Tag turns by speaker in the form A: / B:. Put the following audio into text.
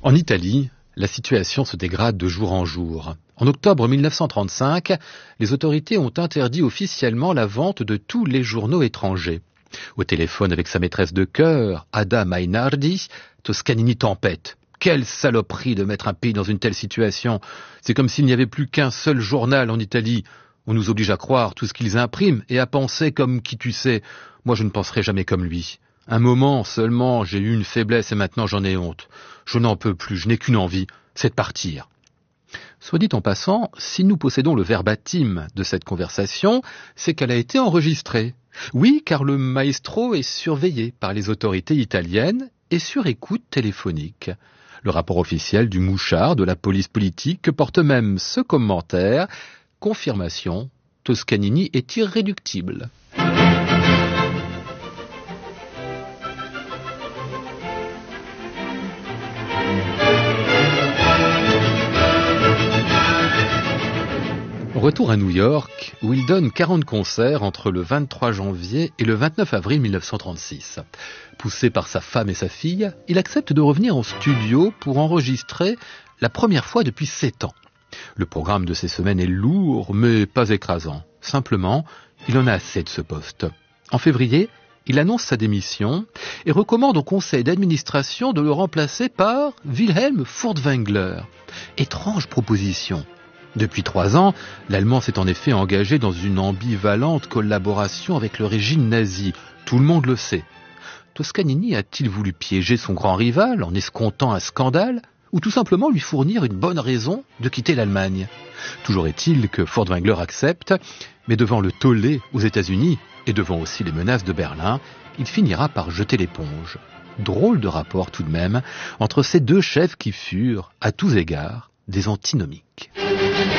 A: En Italie, la situation se dégrade de jour en jour. En octobre 1935, les autorités ont interdit officiellement la vente de tous les journaux étrangers. Au téléphone avec sa maîtresse de cœur, Ada Mainardi, Toscanini tempête. Quelle saloperie de mettre un pays dans une telle situation. C'est comme s'il n'y avait plus qu'un seul journal en Italie. On nous oblige à croire tout ce qu'ils impriment et à penser comme qui tu sais. Moi, je ne penserai jamais comme lui. Un moment seulement, j'ai eu une faiblesse et maintenant j'en ai honte. Je n'en peux plus, je n'ai qu'une envie, c'est de partir. Soit dit en passant, si nous possédons le verbatim de cette conversation, c'est qu'elle a été enregistrée. Oui, car le maestro est surveillé par les autorités italiennes et sur écoute téléphonique. Le rapport officiel du mouchard de la police politique porte même ce commentaire. Confirmation, Toscanini est irréductible. Retour à New York, où il donne 40 concerts entre le 23 janvier et le 29 avril 1936. Poussé par sa femme et sa fille, il accepte de revenir en studio pour enregistrer la première fois depuis 7 ans. Le programme de ces semaines est lourd, mais pas écrasant. Simplement, il en a assez de ce poste. En février, il annonce sa démission et recommande au conseil d'administration de le remplacer par Wilhelm Furtwängler. Étrange proposition. Depuis 3 ans, l'Allemand s'est en effet engagé dans une ambivalente collaboration avec le régime nazi. Tout le monde le sait. Toscanini a-t-il voulu piéger son grand rival en escomptant un scandale ou tout simplement lui fournir une bonne raison de quitter l'Allemagne? Toujours est-il que Furtwängler accepte, mais devant le tollé aux États-Unis et devant aussi les menaces de Berlin, il finira par jeter l'éponge. Drôle de rapport tout de même entre ces deux chefs qui furent, à tous égards, des antinomiques.